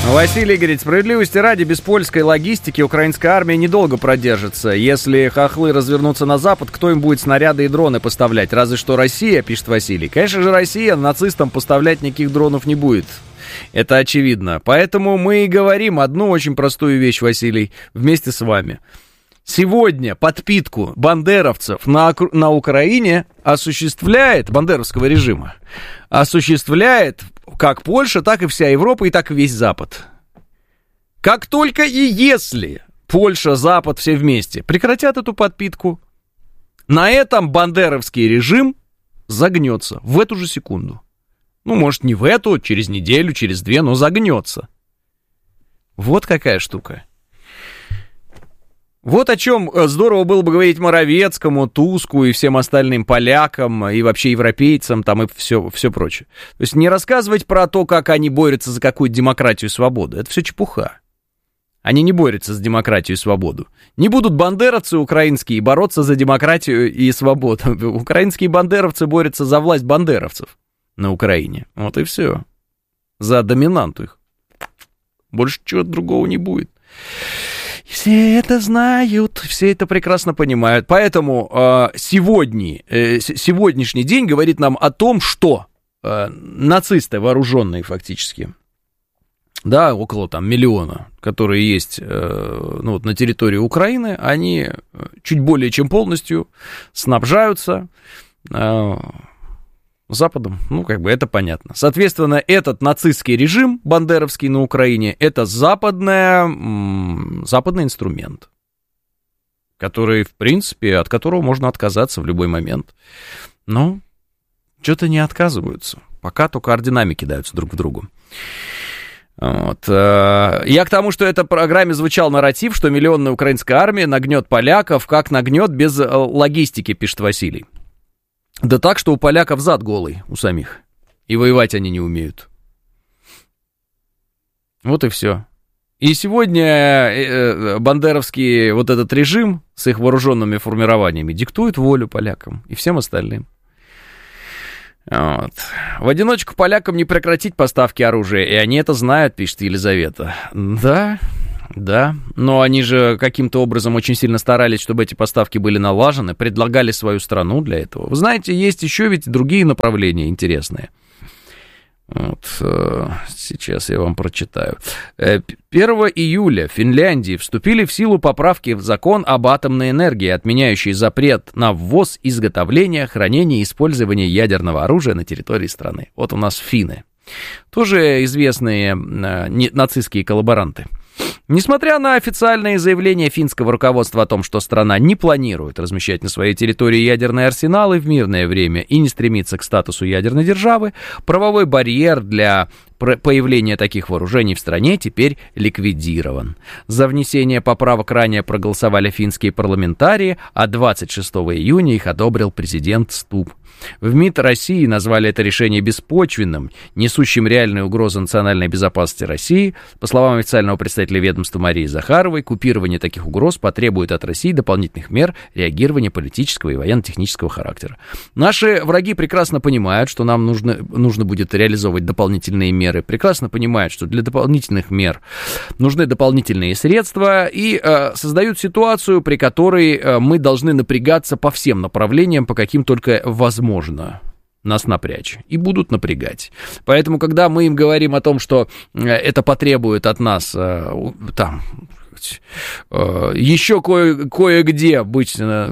Василий говорит, справедливости ради, без польской логистики украинская армия недолго продержится. Если хохлы развернутся на запад, кто им будет снаряды и дроны поставлять? Разве что Россия, пишет Василий. Конечно же, Россия нацистам поставлять никаких дронов не будет. Это очевидно. Поэтому мы и говорим одну очень простую вещь, Василий, вместе с вами. Сегодня подпитку бандеровцев на Украине осуществляет, бандеровского режима, осуществляет как Польша, так и вся Европа, и так и весь Запад. Как только и если Польша, Запад, все вместе прекратят эту подпитку, на этом бандеровский режим загнется в эту же секунду. Ну, может, не в эту, через неделю, через две, но загнется. Вот какая штука. Вот о чем здорово было бы говорить Моровецкому, Туску и всем остальным полякам, и вообще европейцам, там и все прочее. То есть не рассказывать про то, как они борются за какую-то демократию и свободу. Это все чепуха. Они не борются за демократию и свободу. Не будут бандеровцы украинские бороться за демократию и свободу. Украинские бандеровцы борются за власть бандеровцев на Украине. Вот и все. За доминанту их. Больше чего-то другого не будет. Все это знают, все это прекрасно понимают. Поэтому сегодняшний день говорит нам о том, что нацисты вооруженные фактически, да, около там миллиона, которые есть на территории Украины, они чуть более чем полностью снабжаются Западом, это понятно. Соответственно, этот нацистский режим, бандеровский на Украине, это западный инструмент, который, в принципе, от которого можно отказаться в любой момент. Но что-то не отказываются, пока только орденами кидаются друг в другу. Вот. Я к тому, что в этой программе звучал нарратив, что миллионная украинская армия нагнет поляков, как нагнет без логистики, пишет Василий. Да так, что у поляков зад голый, у самих. И воевать они не умеют. Вот и все. И сегодня бандеровский вот этот режим с их вооруженными формированиями диктует волю полякам и всем остальным. Вот. В одиночку полякам не прекратить поставки оружия, и они это знают, пишет Елизавета. Да, но они же каким-то образом очень сильно старались, чтобы эти поставки были налажены, предлагали свою страну для этого. Вы знаете, есть еще ведь другие направления интересные. Вот, сейчас я вам прочитаю. 1 июля в Финляндии вступили в силу поправки в закон об атомной энергии, отменяющий запрет на ввоз, изготовление, хранение и использование ядерного оружия на территории страны. Вот у нас финны. Тоже известные нацистские коллаборанты. Несмотря на официальные заявления финского руководства о том, что страна не планирует размещать на своей территории ядерные арсеналы в мирное время и не стремится к статусу ядерной державы, правовой барьер для появления таких вооружений в стране теперь ликвидирован. За внесение поправок ранее проголосовали финские парламентарии, а 26 июня их одобрил президент Ступ. В МИД России назвали это решение беспочвенным, несущим реальную угрозу национальной безопасности России. По словам официального представителя ведомства Марии Захаровой, купирование таких угроз потребует от России дополнительных мер реагирования политического и военно-технического характера. Наши враги прекрасно понимают, что нам нужно будет реализовывать дополнительные меры, прекрасно понимают, что для дополнительных мер нужны дополнительные средства и создают ситуацию, при которой мы должны напрягаться по всем направлениям, по каким только возможно нас напрячь, и будут напрягать. Поэтому, когда мы им говорим о том, что это потребует от нас еще кое-где быть,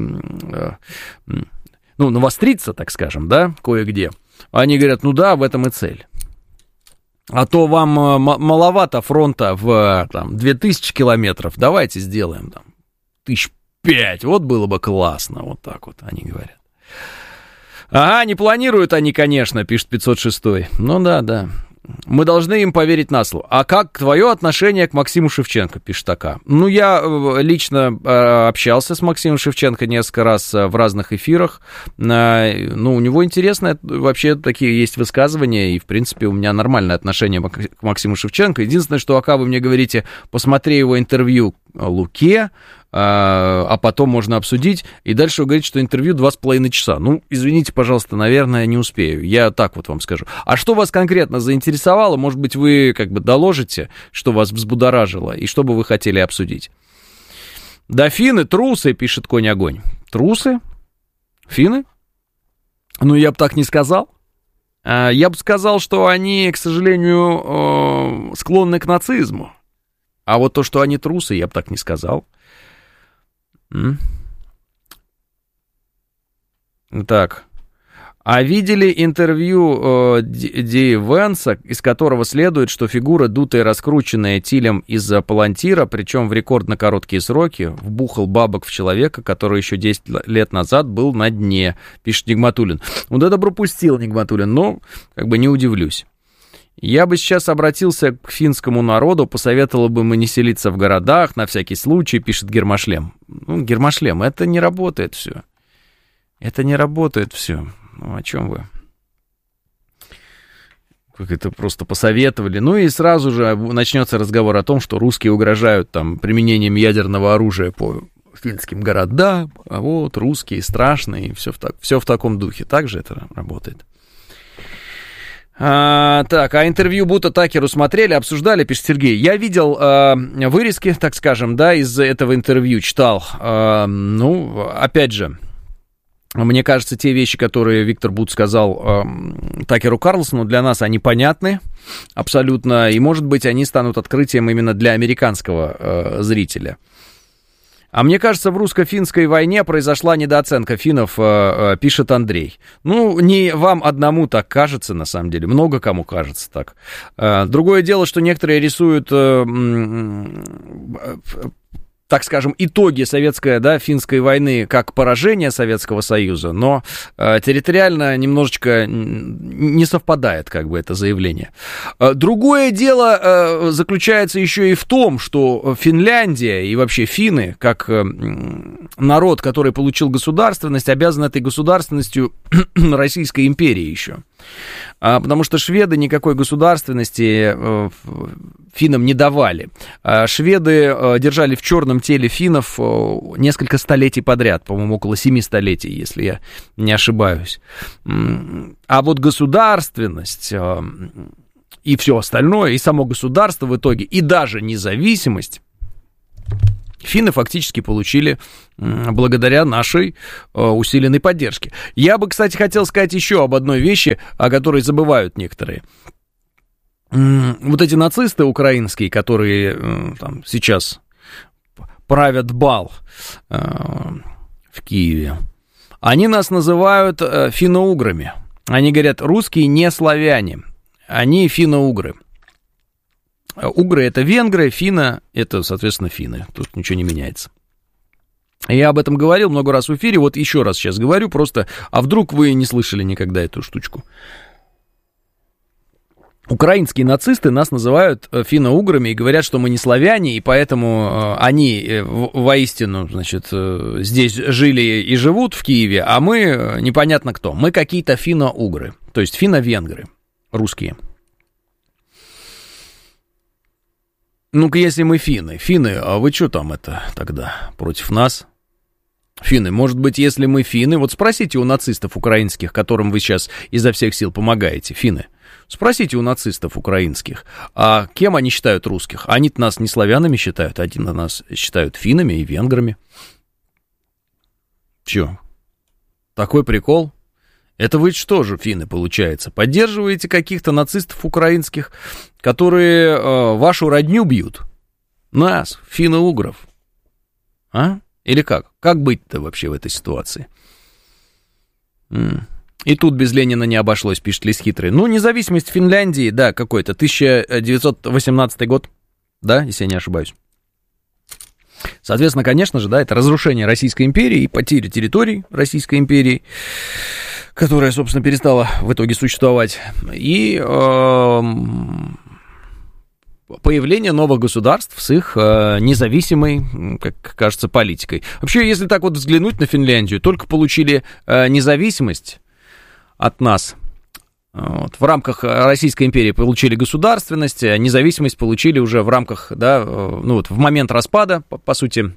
навостриться, так скажем, да, кое-где, они говорят, в этом и цель. А то вам маловато фронта в 2000 километров, давайте сделаем 1005, вот было бы классно, вот так вот они говорят. Ага, не планируют они, конечно, пишет 506. Ну да. Мы должны им поверить на слово. А как твое отношение к Максиму Шевченко, пишет АК? Я лично общался с Максимом Шевченко несколько раз в разных эфирах. У него интересные вообще такие есть высказывания, и, в принципе, у меня нормальное отношение к Максиму Шевченко. Единственное, что АК, вы мне говорите, посмотри его интервью Луке, а потом можно обсудить. И дальше вы говорите, что интервью 2,5 часа. Ну, извините, пожалуйста, наверное, не успею. Я так вот вам скажу. А что вас конкретно заинтересовало? Может быть, вы как бы доложите, что вас взбудоражило, и что бы вы хотели обсудить? Да, финны, трусы, пишет Конь-огонь. Трусы? Финны? Ну, я бы так не сказал. Я бы сказал, что они, к сожалению, склонны к нацизму. А вот то, что они трусы, я бы так не сказал. Так. А видели интервью Ди Венса, из которого следует, что фигура, дутая и раскрученная Тилем из-за Палантира, причем в рекордно короткие сроки, вбухал бабок в человека, который еще 10 лет назад был на дне, пишет Нигматуллин. Вот это пропустил Нигматуллин, но как бы не удивлюсь. Я бы сейчас обратился к финскому народу, посоветовал бы им не селиться в городах, на всякий случай, пишет Гермошлем. Ну, Гермошлем, это не работает все. Это не работает все. Ну, о чем вы? Как это просто посоветовали. Ну и сразу же начнется разговор о том, что русские угрожают там применением ядерного оружия по финским городам, а вот русские страшные, и все в таком духе. Так же это работает. Так, а интервью будто Такеру смотрели, обсуждали, пишет Сергей. Я видел вырезки, так скажем, да, из этого интервью, читал. Ну, опять же, мне кажется, те вещи, которые Виктор Бут сказал Такеру Карлсону, для нас они понятны абсолютно, и, может быть, они станут открытием именно для американского зрителя. А мне кажется, в русско-финской войне произошла недооценка финнов, пишет Андрей. Ну, не вам одному так кажется, на самом деле, много кому кажется так. Другое дело, что некоторые рисуют, так скажем, итоги советской, да, финской войны как поражение Советского Союза, но территориально немножечко не совпадает, как бы, это заявление. Другое дело заключается еще и в том, что Финляндия и вообще финны, как народ, который получил государственность, обязан этой государственностью Российской империи еще. Потому что шведы никакой государственности финнам не давали. Шведы держали в черном теле финнов несколько столетий подряд, по-моему, около 7 столетий, если я не ошибаюсь. А вот государственность и все остальное, и само государство в итоге, и даже независимость финны фактически получили благодаря нашей усиленной поддержке. Я бы, кстати, хотел сказать еще об одной вещи, о которой забывают некоторые. Вот эти нацисты украинские, которые там сейчас правят бал в Киеве, они нас называют финно-уграми. Они говорят, русские не славяне, они финно-угры. Угры — это венгры, финны — это, соответственно, финны. Тут ничего не меняется. Я об этом говорил много раз в эфире, вот еще раз сейчас говорю, просто, а вдруг вы не слышали никогда эту штучку. Украинские нацисты нас называют финно-уграми и говорят, что мы не славяне, и поэтому они воистину, значит, здесь жили и живут в Киеве, а мы непонятно кто. Мы какие-то финно-угры, то есть финно-венгры, русские. Ну-ка, если мы финны, а вы что там это тогда против нас? Финны, может быть, если мы финны, вот спросите у нацистов украинских, которым вы сейчас изо всех сил помогаете, финны, спросите у нацистов украинских, а кем они считают русских? Они-то нас не славянами считают, они нас считают финнами и венграми. Чё, такой прикол? Это вы что же, финны, получается, поддерживаете каких-то нацистов украинских, которые вашу родню бьют? Нас, финно-угров. А? Или как? Как быть-то вообще в этой ситуации? И тут без Ленина не обошлось, пишет Лис Хитрый. Ну, независимость Финляндии, да, какой-то, 1918 год, да, если я не ошибаюсь. Соответственно, конечно же, да, это разрушение Российской империи и потеря территорий Российской империи, которая, собственно, перестала в итоге существовать, и появление новых государств с их независимой, как кажется, политикой. Вообще, если так вот взглянуть на Финляндию, только получили независимость от нас, Вот. В рамках Российской империи получили государственность, независимость получили уже в рамках, да, ну вот в момент распада, по сути,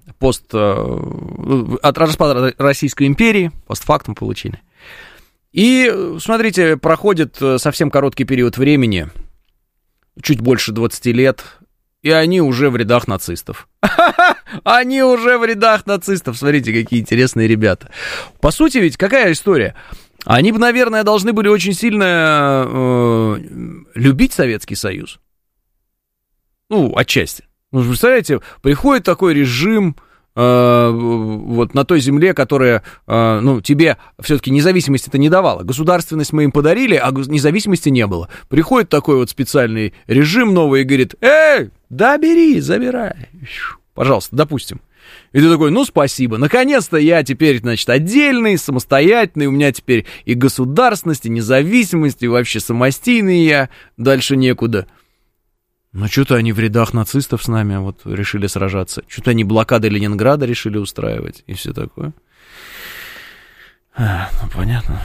от распада Российской империи, постфактум получили. И, смотрите, проходит совсем короткий период времени, чуть больше 20 лет, и они уже в рядах нацистов. Они уже в рядах нацистов. Смотрите, какие интересные ребята. По сути, ведь какая история? Они бы, наверное, должны были очень сильно любить Советский Союз. Ну, отчасти. Вы представляете, приходит такой режим вот на той земле, которая, ну, тебе все-таки независимости-то не давала. Государственность мы им подарили, а независимости не было. Приходит такой вот специальный режим новый и говорит: эй, да бери, забирай. Пожалуйста, допустим. И ты такой: ну, спасибо, наконец-то я теперь, значит, отдельный, самостоятельный, у меня теперь и государственность, и независимость, и вообще самостийный я, дальше некуда. Ну, что-то они в рядах нацистов с нами вот решили сражаться. Что-то они блокады Ленинграда решили устраивать и все такое. Ну, понятно.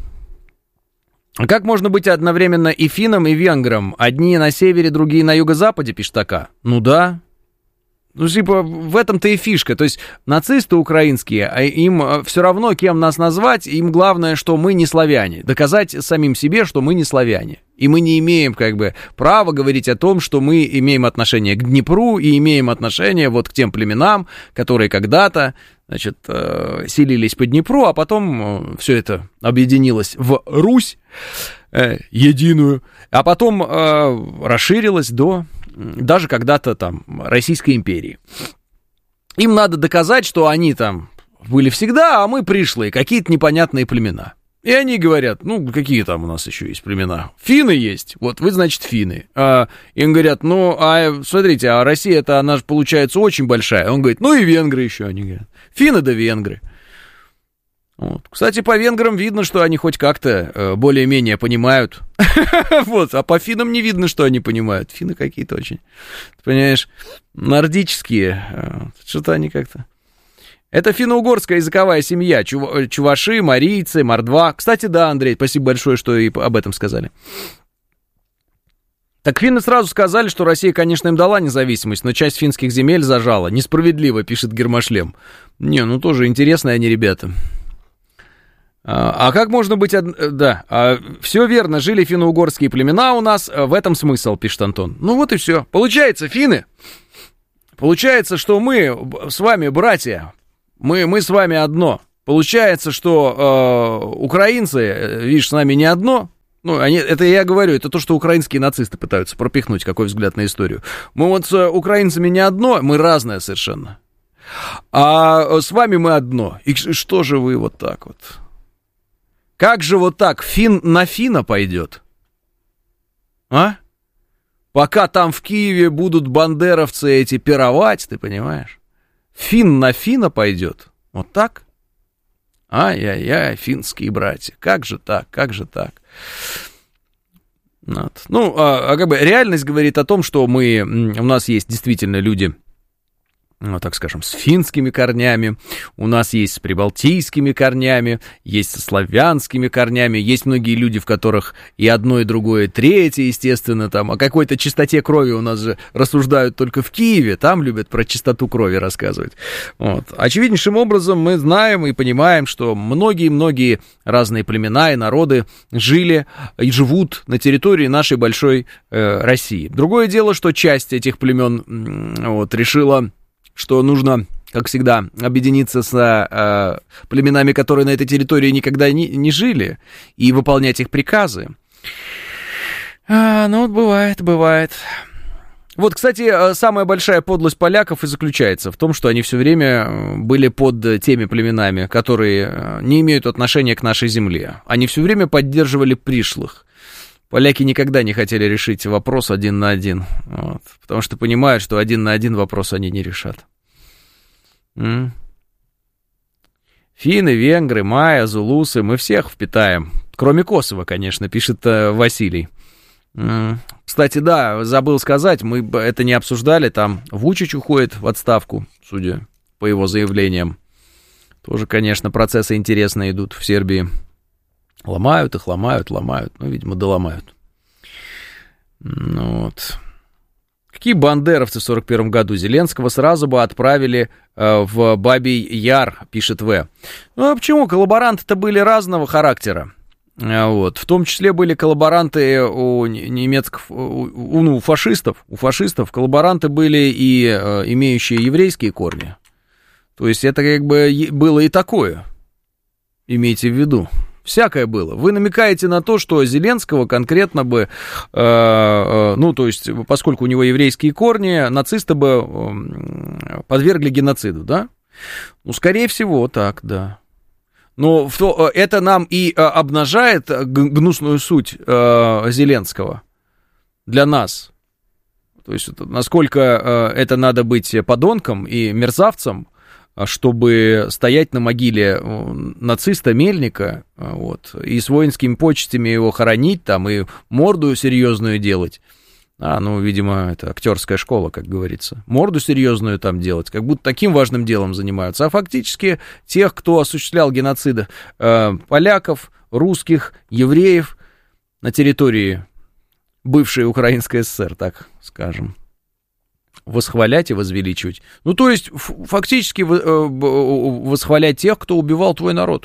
А как можно быть одновременно и финном, и венгром? Одни на севере, другие на юго-западе, пишет АК. Ну да. Ну, типа, в этом-то и фишка. То есть нацисты украинские, им все равно, кем нас назвать, им главное, что мы не славяне. Доказать самим себе, что мы не славяне. И мы не имеем, как бы, права говорить о том, что мы имеем отношение к Днепру и имеем отношение вот к тем племенам, которые когда-то, значит, селились по Днепру, а потом все это объединилось в Русь единую, а потом расширилось до... даже когда-то там Российской империи. Им надо доказать, что они там были всегда, а мы пришлые, какие-то непонятные племена. И они говорят: ну, какие там у нас еще есть племена? Финны есть, вот вы, значит, финны. Им говорят: ну, смотрите, а Россия-то, она же, получается, очень большая. Он говорит: ну и венгры еще, они говорят. Финны да венгры. Вот. Кстати, по венграм видно, что они хоть как-то более-менее понимают. Вот, а по финнам не видно, что они понимают. Финны какие-то очень, ты понимаешь, нордические. Что-то они как-то... Это финно-угорская языковая семья. Чуваши, марийцы, мордва. Кстати, да, Андрей, спасибо большое, что и об этом сказали. Так финны сразу сказали, что Россия, конечно, им дала независимость, но часть финских земель зажала. Несправедливо, пишет Гермошлем. Не, ну тоже интересные они ребята. А как можно быть... Да, все верно, жили финно-угорские племена у нас, в этом смысл, пишет Антон. Ну вот и все. Получается, финны, получается, что мы с вами братья, мы с вами одно. Получается, что украинцы, видишь, с нами не одно. Ну, это я говорю, это то, что украинские нацисты пытаются пропихнуть, какой взгляд на историю. Мы вот с украинцами не одно, мы разное совершенно. А с вами мы одно. И что же вы вот так вот... Как же вот так фин на фина пойдет? А? Пока там в Киеве будут бандеровцы эти пировать, ты понимаешь? Фин на фина пойдет? Вот так? Ай-яй-яй, финские братья. Как же так, как же так? Вот. Ну, как бы реальность говорит о том, что у нас есть действительно люди... ну, так скажем, с финскими корнями, у нас есть с прибалтийскими корнями, есть со славянскими корнями, есть многие люди, в которых и одно, и другое, и третье, естественно, там, о какой-то чистоте крови у нас же рассуждают только в Киеве, там любят про чистоту крови рассказывать. Вот. Очевиднейшим образом мы знаем и понимаем, что многие-многие разные племена и народы жили и живут на территории нашей большой России. Другое дело, что часть этих племен вот, решила... что нужно, как всегда, объединиться с племенами, которые на этой территории никогда не жили, и выполнять их приказы. Ну, вот бывает. Вот, кстати, самая большая подлость поляков и заключается в том, что они все время были под теми племенами, которые не имеют отношения к нашей земле. Они все время поддерживали пришлых. Поляки никогда не хотели решить вопрос 1 на 1, вот, потому что понимают, что 1 на 1 вопрос они не решат. Финны, венгры, майя, зулусы, мы всех впитаем, кроме Косово, конечно, пишет Василий. Кстати, да, забыл сказать, мы это не обсуждали, там Вучич уходит в отставку, судя по его заявлениям. Тоже, конечно, процессы интересные идут в Сербии. Ломают их, ломают, ну, видимо, доломают. Ну, вот. Какие бандеровцы в 41 году? Зеленского сразу бы отправили в Бабий Яр, пишет В. Ну, а почему? Коллаборанты-то были разного характера. Вот. В том числе были коллаборанты у немецких, у фашистов. У фашистов коллаборанты были и имеющие еврейские корни. То есть это как бы было и такое. Имейте в виду. Всякое было. Вы намекаете на то, что Зеленского конкретно бы, ну, то есть, поскольку у него еврейские корни, нацисты бы подвергли геноциду, да? Ну, скорее всего, так, да. Но это нам и обнажает гнусную суть Зеленского для нас. То есть, насколько это надо быть подонком и мерзавцем, чтобы стоять на могиле нациста Мельника, вот, и с воинскими почестями его хоронить, там, и морду серьезную делать. Ну, видимо, это актерская школа, как говорится. Морду серьезную там делать, как будто таким важным делом занимаются. А фактически тех, кто осуществлял геноциды поляков, русских, евреев на территории бывшей Украинской ССР, так скажем, восхвалять и возвеличивать. Ну, то есть, фактически восхвалять тех, кто убивал твой народ.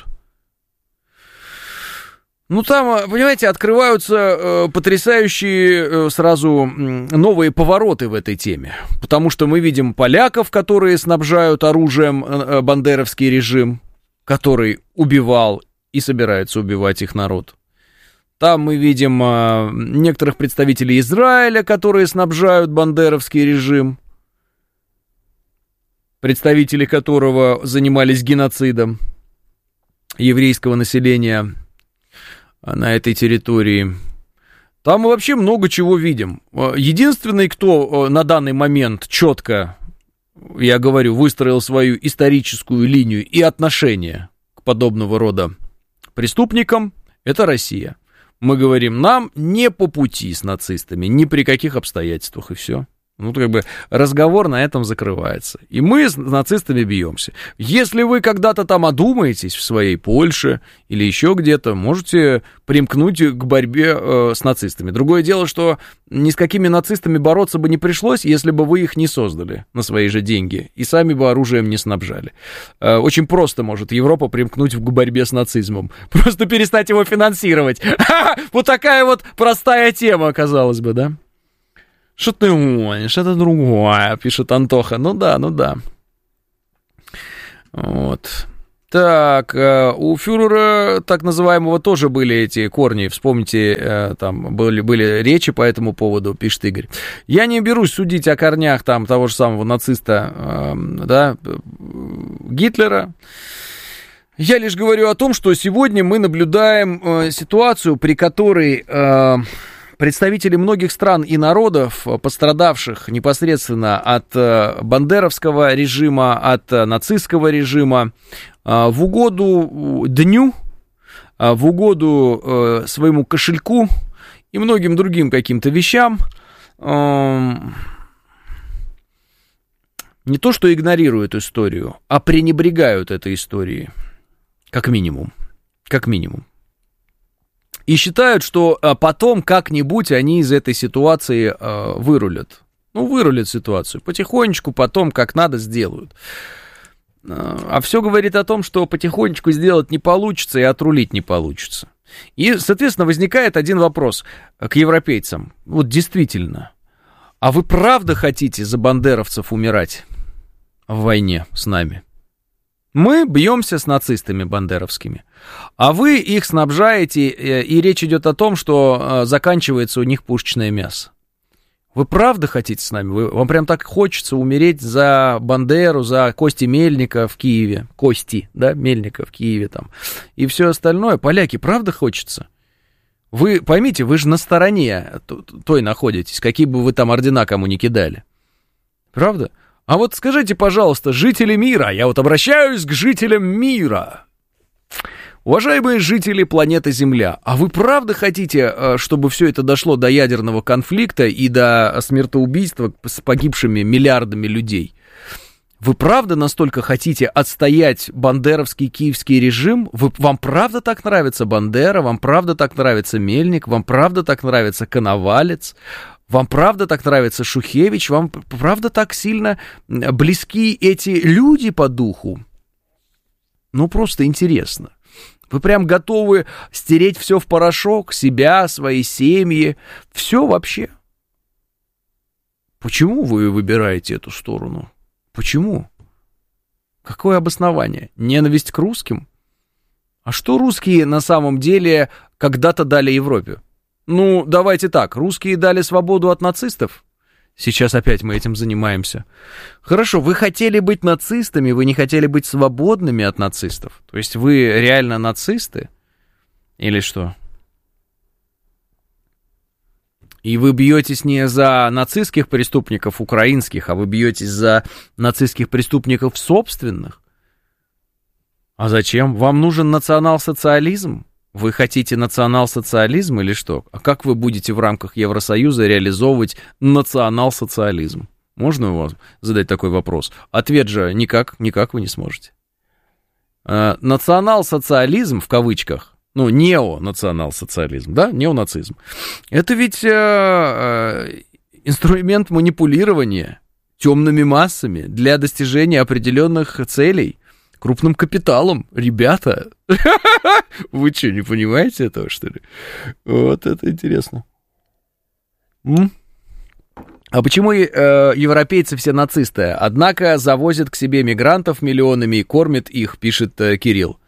Ну, там, понимаете, открываются потрясающие сразу новые повороты в этой теме. Потому что мы видим поляков, которые снабжают оружием бандеровский режим, который убивал и собирается убивать их народ. Там мы видим некоторых представителей Израиля, которые снабжают бандеровский режим, представители которого занимались геноцидом еврейского населения на этой территории. Там мы вообще много чего видим. Единственный, кто на данный момент четко, я говорю, выстроил свою историческую линию и отношение к подобного рода преступникам, это Россия. Мы говорим, нам не по пути с нацистами, ни при каких обстоятельствах, и все. Ну, как бы разговор на этом закрывается. И мы с нацистами бьемся. Если вы когда-то там одумаетесь в своей Польше или еще где-то, можете примкнуть к борьбе с нацистами. Другое дело, что ни с какими нацистами бороться бы не пришлось, если бы вы их не создали на свои же деньги и сами бы оружием не снабжали. Очень просто может Европа примкнуть к борьбе с нацизмом. Просто перестать его финансировать. Вот такая вот простая тема, казалось бы, да? Что ты гонишь, это другое, пишет Антоха. Ну да. Вот. Так, у фюрера так называемого тоже были эти корни. Вспомните, там были речи по этому поводу, пишет Игорь. Я не берусь судить о корнях там того же самого нациста, да, Гитлера. Я лишь говорю о том, что сегодня мы наблюдаем ситуацию, при которой представители многих стран и народов, пострадавших непосредственно от бандеровского режима, от нацистского режима, в угоду дню, в угоду своему кошельку и многим другим каким-то вещам, не то что игнорируют историю, а пренебрегают этой историей, как минимум. И считают, что потом как-нибудь они из этой ситуации вырулят. Ну, вырулят ситуацию. Потихонечку потом как надо сделают. А все говорит о том, что потихонечку сделать не получится и отрулить не получится. И, соответственно, возникает один вопрос к европейцам. Вот действительно, а вы правда хотите за бандеровцев умирать в войне с нами? Мы бьемся с нацистами бандеровскими, а вы их снабжаете, и речь идет о том, что заканчивается у них пушечное мясо. Вы правда хотите с нами? Вам прям так хочется умереть за Бандеру, за Кости Мельника в Киеве, Кости, да, Мельника в Киеве там, и все остальное. Поляки, правда хочется? Вы поймите, вы же на стороне той находитесь, какие бы вы там ордена кому ни кидали. Правда? А вот скажите, пожалуйста, жители мира, я вот обращаюсь к жителям мира. Уважаемые жители планеты Земля, а вы правда хотите, чтобы все это дошло до ядерного конфликта и до смертоубийства с погибшими миллиардами людей? Вы правда настолько хотите отстоять бандеровский киевский режим? Вам правда так нравится Бандера? Вам правда так нравится Мельник? Вам правда так нравится Коновалец? Вам правда так нравится Шухевич? Вам правда так сильно близки эти люди по духу? Ну, просто интересно. Вы прям готовы стереть все в порошок, себя, свои семьи, все вообще. Почему вы выбираете эту сторону? Почему? Какое обоснование? Ненависть к русским? А что русские на самом деле когда-то дали Европе? Ну, давайте так, русские дали свободу от нацистов. Сейчас опять мы этим занимаемся. Хорошо, вы хотели быть нацистами, вы не хотели быть свободными от нацистов. То есть вы реально нацисты? Или что? И вы бьетесь не за нацистских преступников украинских, а вы бьетесь за нацистских преступников собственных. А зачем? Вам нужен национал-социализм? Вы хотите национал-социализм или что? А как вы будете в рамках Евросоюза реализовывать национал-социализм? Можно у вас задать такой вопрос? Ответ же никак вы не сможете. Национал-социализм, в кавычках, ну, неонационал-социализм, да, неонацизм. Это ведь инструмент манипулирования темными массами для достижения определенных целей крупным капиталом. Ребята, вы что, не понимаете этого, что ли? Вот это интересно. А почему европейцы все нацисты? Однако завозят к себе мигрантов миллионами и кормят их, пишет Кирилл.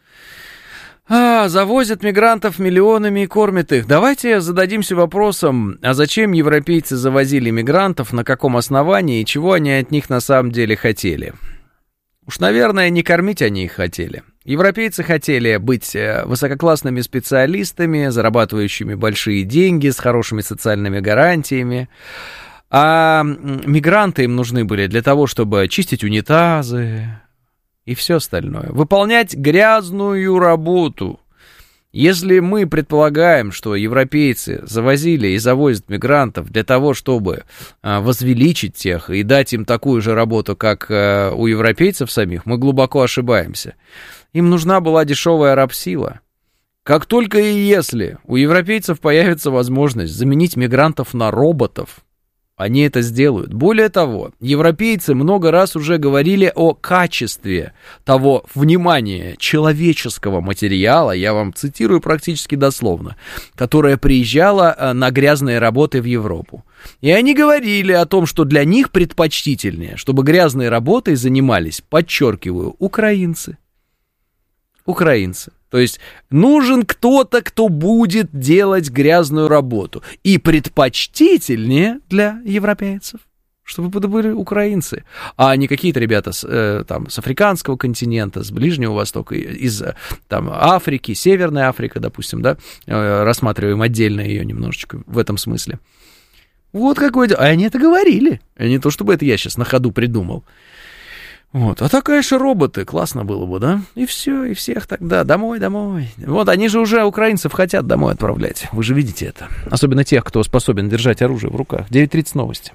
Завозят мигрантов миллионами и кормят их. Давайте зададимся вопросом, а зачем европейцы завозили мигрантов, на каком основании и чего они от них на самом деле хотели? Уж, наверное, не кормить они их хотели. Европейцы хотели быть высококлассными специалистами, зарабатывающими большие деньги, с хорошими социальными гарантиями. А мигранты им нужны были для того, чтобы чистить унитазы и все остальное. Выполнять грязную работу. Если мы предполагаем, что европейцы завозили и завозят мигрантов для того, чтобы возвеличить тех и дать им такую же работу, как у европейцев самих, мы глубоко ошибаемся. Им нужна была дешевая рабсила. Как только и если у европейцев появится возможность заменить мигрантов на роботов, они это сделают. Более того, европейцы много раз уже говорили о качестве того, внимания, человеческого материала, я вам цитирую практически дословно, которое приезжало на грязные работы в Европу. И они говорили о том, что для них предпочтительнее, чтобы грязной работой занимались, подчеркиваю, украинцы. Украинцы. То есть нужен кто-то, кто будет делать грязную работу. И предпочтительнее для европейцев, чтобы это были украинцы, а не какие-то ребята с африканского континента, с Ближнего Востока, из Африки, Северная Африка, допустим, да, рассматриваем отдельно ее немножечко в этом смысле. Вот какое дело. А они это говорили, а не то, чтобы это я сейчас на ходу придумал. Вот, а так, конечно, роботы, классно было бы, да? И все, и всех тогда домой. Вот, они же уже украинцев хотят домой отправлять, вы же видите это. Особенно тех, кто способен держать оружие в руках. 9:30 новости.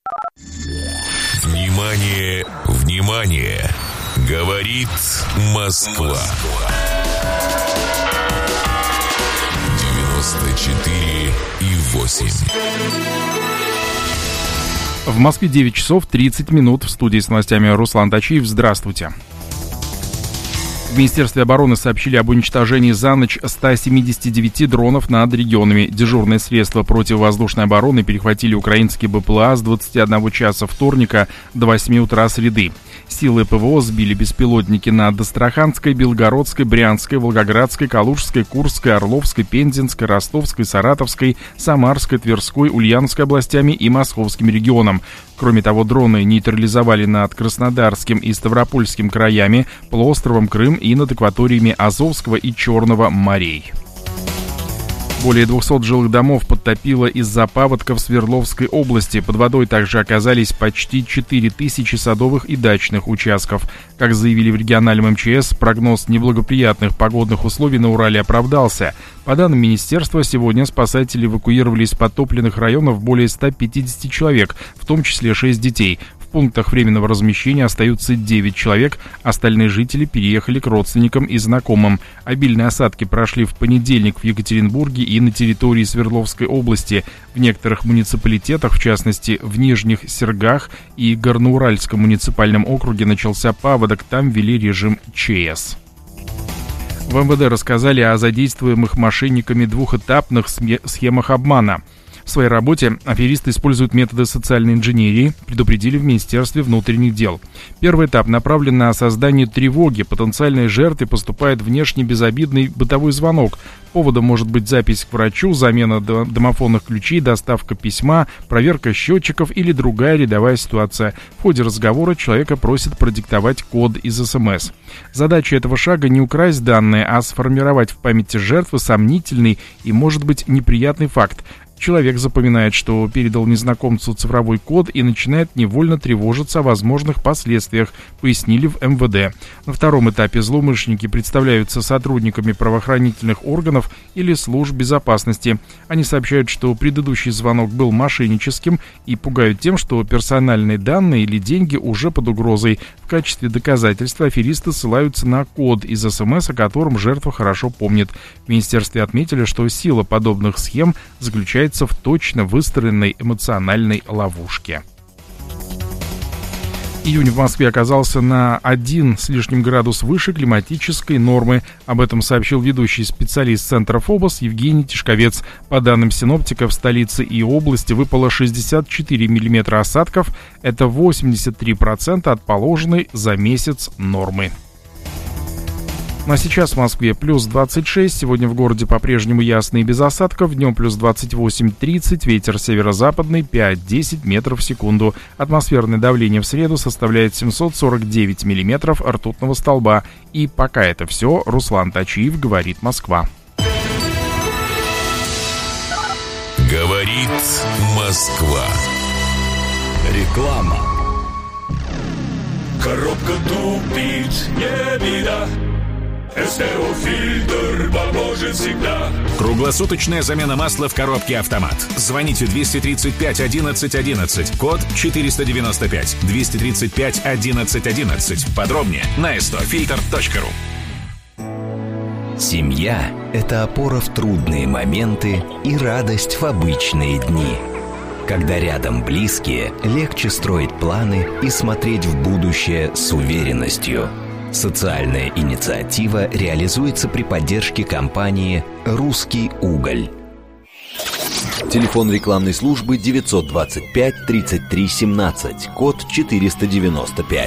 Внимание, внимание! Говорит Москва. 94,8. В Москве 9 часов 30 минут. В студии с новостями Руслан Тачиев. Здравствуйте. В Министерстве обороны сообщили об уничтожении за ночь 179 дронов над регионами. Дежурные средства противовоздушной обороны перехватили украинские БПЛА с 21 часа вторника до 8 утра среды. Силы ПВО сбили беспилотники над Астраханской, Белгородской, Брянской, Волгоградской, Калужской, Курской, Орловской, Пензенской, Ростовской, Саратовской, Самарской, Тверской, Ульяновской областями и Московским регионом. Кроме того, дроны нейтрализовали над Краснодарским и Ставропольским краями, полуостровом Крым и над акваториями Азовского и Черного морей. Более 200 жилых домов подтопило из-за паводка в Свердловской области. Под водой также оказались почти 4000 садовых и дачных участков. Как заявили в региональном МЧС, прогноз неблагоприятных погодных условий на Урале оправдался. По данным министерства, сегодня спасатели эвакуировали из подтопленных районов более 150 человек, в том числе 6 детей. В пунктах временного размещения остаются 9 человек, остальные жители переехали к родственникам и знакомым. Обильные осадки прошли в понедельник в Екатеринбурге и на территории Свердловской области. В некоторых муниципалитетах, в частности в Нижних Сергах и Горноуральском муниципальном округе, начался паводок, там ввели режим ЧС. В МВД рассказали о задействуемых мошенниками двухэтапных схемах обмана. В своей работе аферисты используют методы социальной инженерии, предупредили в Министерстве внутренних дел. Первый этап направлен на создание тревоги. Потенциальной жертве поступает внешне безобидный бытовой звонок. Поводом может быть запись к врачу, замена домофонных ключей, доставка письма, проверка счетчиков или другая рядовая ситуация. В ходе разговора человека просят продиктовать код из СМС. Задача этого шага не украсть данные, а сформировать в памяти жертвы сомнительный и, может быть, неприятный факт. Человек запоминает, что передал незнакомцу цифровой код и начинает невольно тревожиться о возможных последствиях, пояснили в МВД. На втором этапе злоумышленники представляются сотрудниками правоохранительных органов или служб безопасности. Они сообщают, что предыдущий звонок был мошенническим и пугают тем, что персональные данные или деньги уже под угрозой. В качестве доказательства аферисты ссылаются на код из СМС, о котором жертва хорошо помнит. В министерстве отметили, что сила подобных схем заключается в точно выстроенной эмоциональной ловушке. Июнь в Москве оказался на 1 с лишним градус выше климатической нормы. Об этом сообщил ведущий специалист Центра ФОБОС Евгений Тишковец. По данным синоптиков, в столице и области выпало 64 миллиметра осадков. Это 83% от положенной за месяц нормы. Ну а сейчас в Москве плюс 26, сегодня в городе по-прежнему ясно и без осадков, днем плюс 28-30, ветер северо-западный 5-10 метров в секунду. Атмосферное давление в среду составляет 749 миллиметров ртутного столба. И пока это все, Руслан Тачиев, говорит Москва. Говорит Москва. Реклама. Коробка тупит, не беда. СТО-фильтр поможет всегда. Круглосуточная замена масла в коробке «Автомат». Звоните 235 11 11, код 495, 235 11 11. Подробнее на stofilter.ru. Семья – это опора в трудные моменты и радость в обычные дни. Когда рядом близкие, легче строить планы и смотреть в будущее с уверенностью. Социальная инициатива реализуется при поддержке компании «Русский уголь». Телефон рекламной службы 925 33 17, код 495.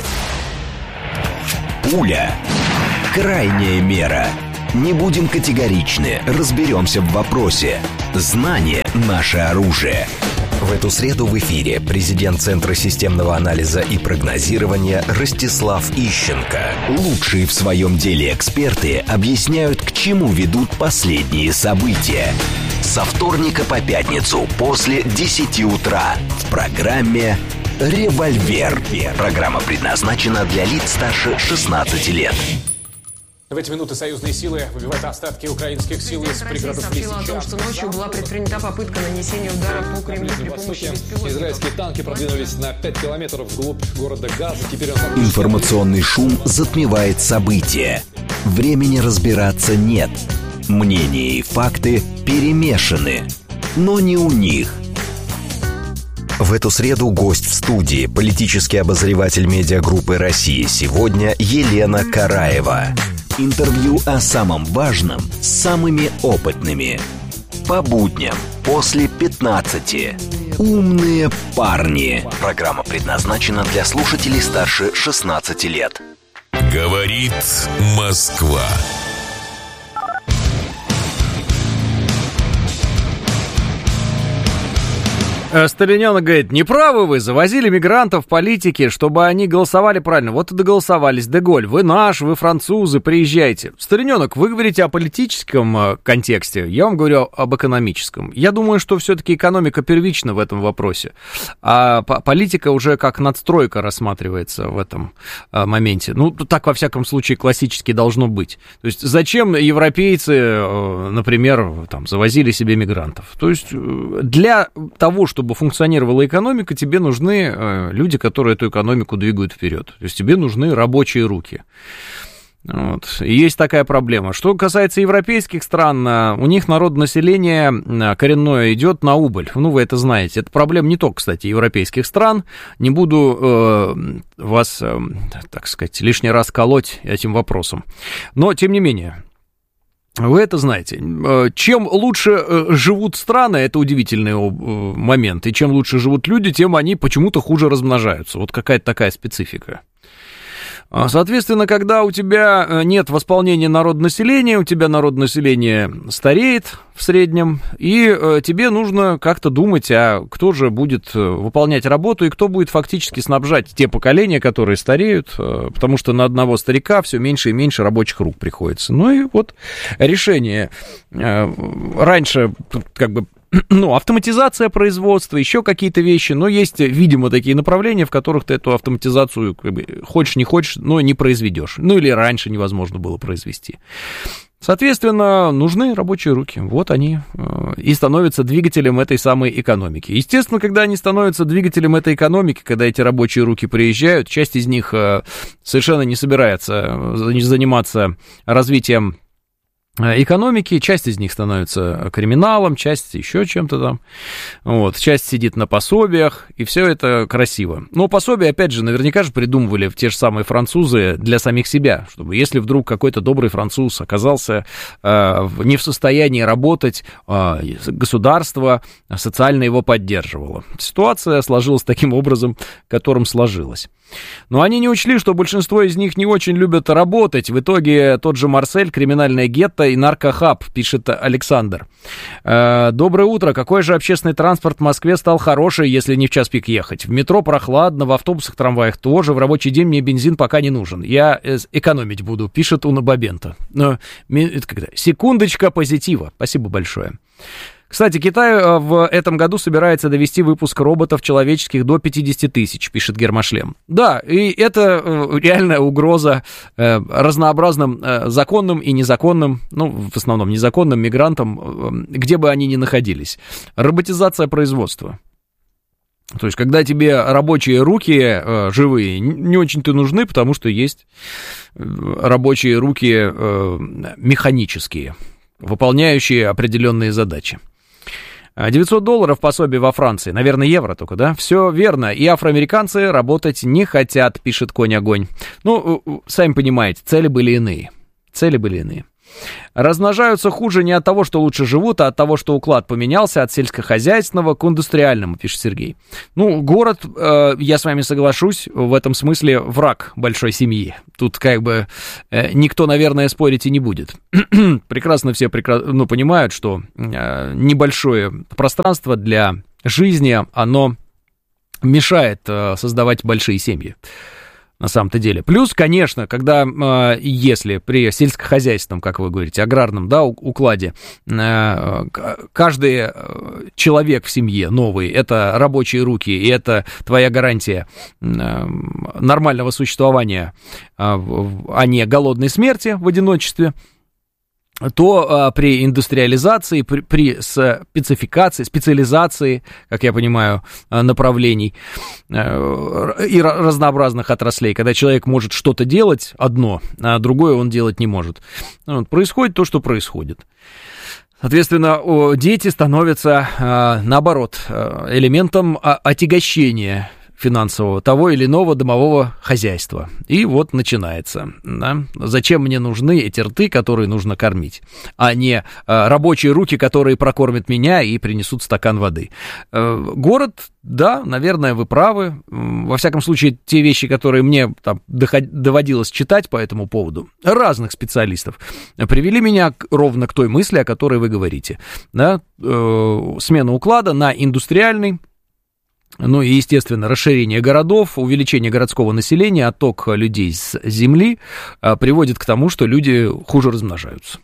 Пуля. Крайняя мера. Не будем категоричны, разберемся в вопросе. Знание – наше оружие. В эту среду в эфире президент Центра системного анализа и прогнозирования Ростислав Ищенко. Лучшие в своем деле эксперты объясняют, к чему ведут последние события. Со вторника по пятницу после 10 утра в программе «Револьвер». Программа предназначена для лиц старше 16 лет. В эти минуты союзные силы выбивают остатки украинских сил из пригородов Лисичанска. О том, что ночью была предпринята попытка нанесения удара по Кремлю при помощи беспилотников. Израильские танки продвинулись на 5 километров вглубь города Газа. Теперь Информационный шум затмевает события. Времени разбираться нет. Мнения и факты перемешаны. Но не у них. В эту среду гость в студии, политический обозреватель медиагруппы «Россия сегодня» Елена Караева. Интервью о самом важном с самыми опытными. По будням после 15. Умные парни. Программа предназначена для слушателей старше 16 лет. Говорит Москва. Сталиненок говорит, неправы вы, завозили мигрантов в политике, чтобы они голосовали правильно. Вот и доголосовались. Де-Голь, вы наш, вы французы, приезжайте. Сталиненок, вы говорите о политическом контексте, я вам говорю об экономическом. Я думаю, что все-таки экономика первична в этом вопросе, а политика уже как надстройка рассматривается в этом моменте. Ну, так, во всяком случае, классически должно быть. То есть, зачем европейцы, например, там, завозили себе мигрантов? То есть, для того, чтобы чтобы функционировала экономика, тебе нужны люди, которые эту экономику двигают вперед. То есть тебе нужны рабочие руки. Вот. Есть такая проблема. Что касается европейских стран, у них народонаселение коренное идет на убыль. Ну, вы это знаете. Это проблема не только, кстати, европейских стран. Не буду вас, так сказать, лишний раз колоть этим вопросом. Но, тем не менее, вы это знаете. Чем лучше живут страны, это удивительный момент, и чем лучше живут люди, тем они почему-то хуже размножаются. Вот какая-то такая специфика. Соответственно, когда у тебя нет восполнения народонаселения, у тебя народонаселение стареет в среднем, и тебе нужно как-то думать, а кто же будет выполнять работу, и кто будет фактически снабжать те поколения, которые стареют, потому что на одного старика все меньше и меньше рабочих рук приходится. Ну и вот решение. Раньше как бы автоматизация производства, еще какие-то вещи, но есть, видимо, такие направления, в которых ты эту автоматизацию, как бы, хочешь, не хочешь, но не произведешь. Ну, или раньше невозможно было произвести. Соответственно, нужны рабочие руки. Вот они и становятся двигателем этой самой экономики. Естественно, когда они становятся двигателем этой экономики, когда эти рабочие руки приезжают, часть из них совершенно не собирается заниматься развитием экономики, часть из них становится криминалом, часть еще чем-то там, вот, часть сидит на пособиях, и все это красиво. Но пособия, опять же, наверняка же придумывали те же самые французы для самих себя, чтобы если вдруг какой-то добрый француз оказался не в состоянии работать, государство социально его поддерживало. Ситуация сложилась таким образом, которым сложилась. Но они не учли, что большинство из них не очень любят работать. В итоге тот же Марсель, криминальное гетто и наркохаб, пишет Александр. Доброе утро. Какой же общественный транспорт в Москве стал хороший, если не в час пик ехать? В метро прохладно, в автобусах, трамваях тоже. В рабочий день мне бензин пока не нужен. Я экономить буду, пишет Уна Бабента. Секундочка позитива. Спасибо большое. Кстати, Китай в этом году собирается довести выпуск роботов человеческих до 50 тысяч, пишет Гермошлем. Да, и это реальная угроза разнообразным законным и незаконным, в основном незаконным мигрантам, где бы они ни находились. Роботизация производства. То есть, когда тебе рабочие руки живые не очень-то нужны, потому что есть рабочие руки механические, выполняющие определенные задачи. $900 пособие во Франции, наверное, евро только, да? Все верно, и афроамериканцы работать не хотят, пишет Конь-Огонь. Сами понимаете, цели были иные. Размножаются хуже не от того, что лучше живут, а от того, что уклад поменялся от сельскохозяйственного к индустриальному, пишет Сергей. Город, я с вами соглашусь, в этом смысле враг большой семьи. Тут как бы никто, наверное, спорить и не будет. Прекрасно все понимают, что небольшое пространство для жизни, оно мешает создавать большие семьи. На самом-то деле. Плюс, конечно, если при сельскохозяйственном, как вы говорите, аграрном, укладе, каждый человек в семье новый, это рабочие руки, и это твоя гарантия нормального существования, а не голодной смерти в одиночестве, то при индустриализации, при специализации, как я понимаю, направлений и разнообразных отраслей, когда человек может что-то делать одно, а другое он делать не может, происходит то, что происходит. Соответственно, дети становятся, наоборот, элементом отягощения финансового того или иного домового хозяйства. И вот начинается. Да? Зачем мне нужны эти рты, которые нужно кормить, а не рабочие руки, которые прокормят меня и принесут стакан воды. Город, да, наверное, вы правы. Во всяком случае, те вещи, которые мне доводилось читать по этому поводу, разных специалистов, привели меня ровно к той мысли, о которой вы говорите. Да? Смена уклада на индустриальный. И, естественно, расширение городов, увеличение городского населения, отток людей с земли приводит к тому, что люди хуже размножаются.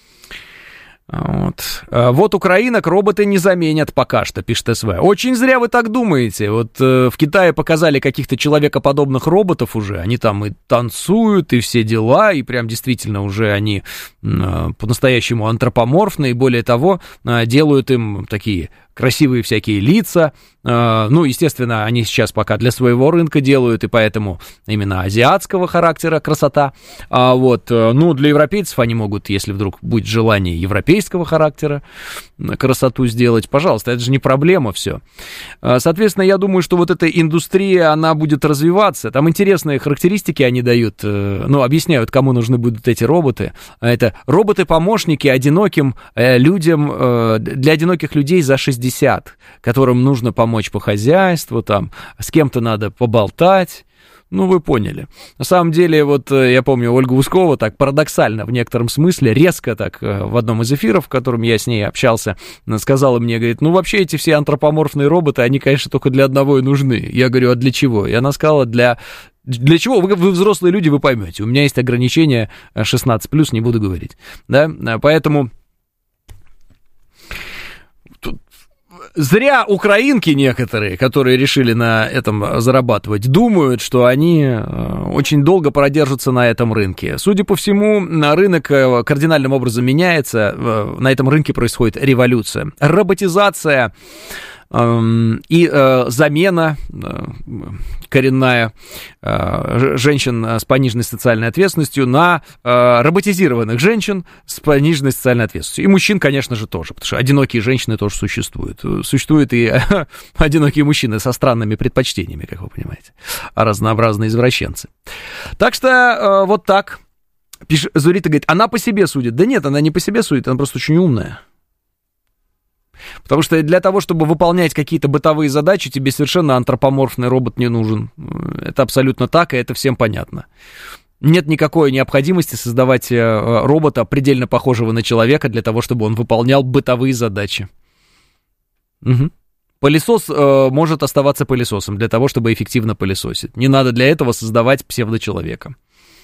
Вот украинок роботы не заменят пока что, пишет СВ. Очень зря вы так думаете. В Китае показали каких-то человекоподобных роботов уже. Они там и танцуют, и все дела, и прям действительно уже они по-настоящему антропоморфные. И более того, делают им такие красивые всякие лица. Ну, естественно, они сейчас пока для своего рынка делают, и поэтому именно азиатского характера красота. Ну, для европейцев они могут, если вдруг будет желание, европейского характера красоту сделать. Пожалуйста, это же не проблема все. Соответственно, я думаю, что вот эта индустрия, она будет развиваться. Там интересные характеристики они дают, объясняют, кому нужны будут эти роботы. Это роботы-помощники одиноким людям, для одиноких людей за 60, которым нужно помочь по хозяйству, там, с кем-то надо поболтать. Ну, вы поняли. На самом деле, вот я помню, Ольга Ускова так парадоксально в некотором смысле, резко так в одном из эфиров, в котором я с ней общался, сказала мне, говорит, ну, вообще эти все антропоморфные роботы, они, конечно, только для одного и нужны. Я говорю, а для чего? И она сказала, для чего? Вы взрослые люди, вы поймете. У меня есть ограничение 16+, не буду говорить. Да? Поэтому... Зря украинки некоторые, которые решили на этом зарабатывать, думают, что они очень долго продержатся на этом рынке. Судя по всему, рынок кардинальным образом меняется, на этом рынке происходит революция. Роботизация и замена коренная женщин с пониженной социальной ответственностью на роботизированных женщин с пониженной социальной ответственностью. И мужчин, конечно же, тоже, потому что одинокие женщины тоже существуют. Существуют и одинокие мужчины со странными предпочтениями, как вы понимаете, разнообразные извращенцы. Так что вот так. Пишет, Зурита говорит, она по себе судит. Да нет, она не по себе судит, она просто очень умная. Потому что для того, чтобы выполнять какие-то бытовые задачи, тебе совершенно антропоморфный робот не нужен. Это абсолютно так, и это всем понятно. Нет никакой необходимости создавать робота, предельно похожего на человека, для того, чтобы он выполнял бытовые задачи. Угу. Пылесос может оставаться пылесосом для того, чтобы эффективно пылесосить. Не надо для этого создавать псевдочеловека.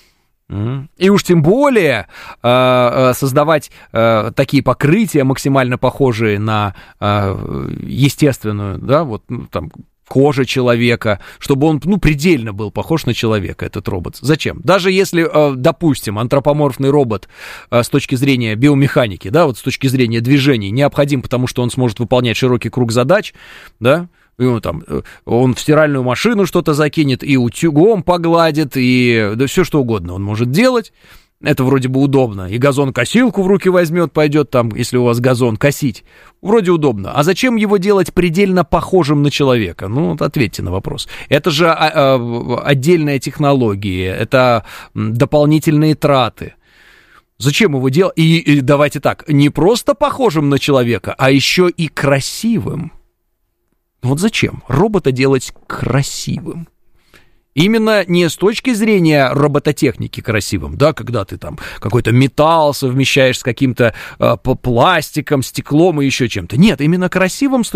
И уж тем более создавать такие покрытия, максимально похожие на естественную, да, вот там, кожа человека, чтобы он, предельно был похож на человека, этот робот. Зачем? Даже если, допустим, антропоморфный робот с точки зрения биомеханики, да, вот с точки зрения движений необходим, потому что он сможет выполнять широкий круг задач, да, и он в стиральную машину что-то закинет, и утюгом погладит, и да все что угодно он может делать. Это вроде бы удобно. И газон-косилку в руки возьмет, пойдет там, если у вас газон, косить. Вроде удобно. А зачем его делать предельно похожим на человека? Ну, вот ответьте на вопрос. Это же отдельная технология, это дополнительные траты. Зачем его делать? И давайте так, не просто похожим на человека, а еще и красивым. Вот зачем робота делать красивым? Именно не с точки зрения робототехники красивым, да, когда ты там какой-то металл совмещаешь с каким-то пластиком, стеклом и еще чем-то. Нет, именно красивым с